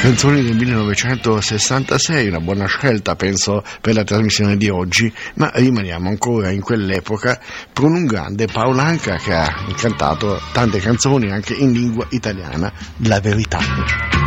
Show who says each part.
Speaker 1: Canzoni del 1966, una buona scelta penso per la trasmissione di oggi, ma rimaniamo ancora in quell'epoca con un grande Paolo Anka che ha cantato tante canzoni anche in lingua italiana, La Verità.